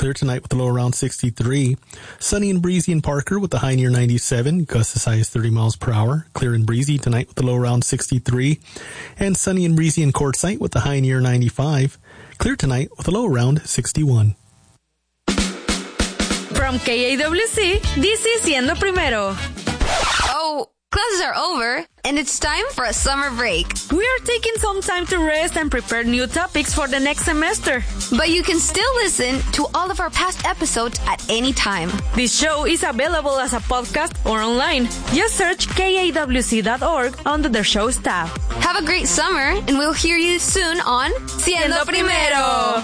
Clear tonight with a low around 63. Sunny and breezy in Parker with the high near 97. Gusts as high as 30 miles per hour. Clear and breezy tonight with a low around 63. And sunny and breezy in Quartzsite with the high near 95. Clear tonight with a low around 61. From KAWC, this is Siendo Primero. Oh, classes are over, and it's time for a summer break. We are taking some time to rest and prepare new topics for the next semester. But you can still listen to all of our past episodes at any time. This show is available as a podcast or online. Just search kawc.org under the show's tab. Have a great summer, and we'll hear you soon on Siendo Primero.